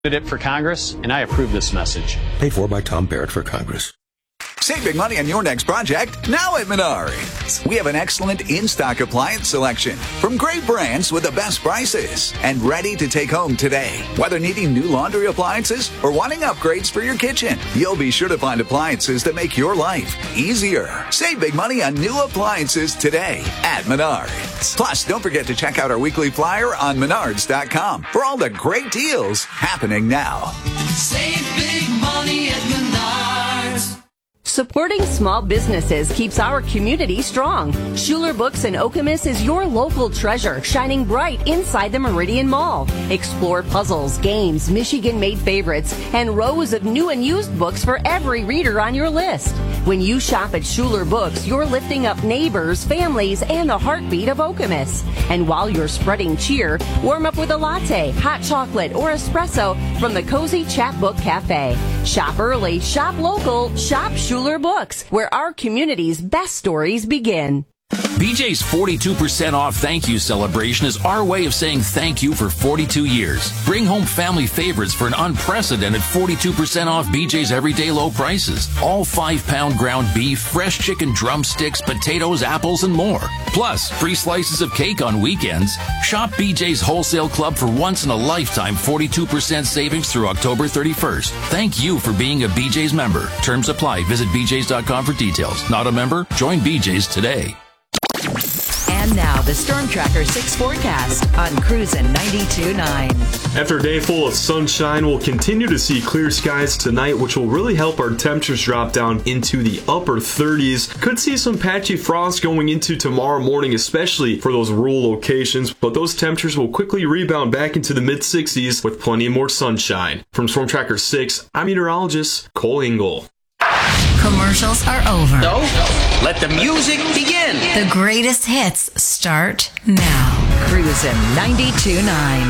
It for Congress, and I approve this message. Paid for by Tom Barrett for Congress. Save big money on your next project now at Menards. We have an excellent in-stock appliance selection from great brands with the best prices and ready to take home today. Whether needing new laundry appliances or wanting upgrades for your kitchen, you'll be sure to find appliances that make your life easier. Save big money on new appliances today at Menards. Plus, don't forget to check out our weekly flyer on Menards.com for all the great deals happening now. Save big money at Menards. Supporting small businesses keeps our community strong. Schuler Books in Okemos is your local treasure, shining bright inside the Meridian Mall. Explore puzzles, games, Michigan-made favorites, and rows of new and used books for every reader on your list. When you shop at Schuler Books, you're lifting up neighbors, families, and the heartbeat of Okemos. And while you're spreading cheer, warm up with a latte, hot chocolate, or espresso from the Cozy Chapbook Cafe. Shop early, shop local, shop Schuler Books, where our community's best stories begin. BJ's 42% off thank you celebration is our way of saying thank you for 42 years. Bring home family favorites for an unprecedented 42% off BJ's everyday low prices. All 5-pound ground beef, fresh chicken drumsticks, potatoes, apples, and more. Plus, free slices of cake on weekends. Shop BJ's Wholesale Club for once-in-a-lifetime 42% savings through October 31st. Thank you for being a BJ's member. Terms apply. Visit bjs.com for details. Not a member? Join BJ's today. And now the Storm Tracker 6 forecast on Cruisin' 92.9. After a day full of sunshine, we'll continue to see clear skies tonight, which will really help our temperatures drop down into the upper 30s. Could see some patchy frost going into tomorrow morning, especially for those rural locations, but those temperatures will quickly rebound back into the mid-60s with plenty more sunshine. From Storm Tracker 6, I'm meteorologist Cole Engel. Commercials are over. So, let the music begin. The greatest hits start now. Cruisin' 92.9.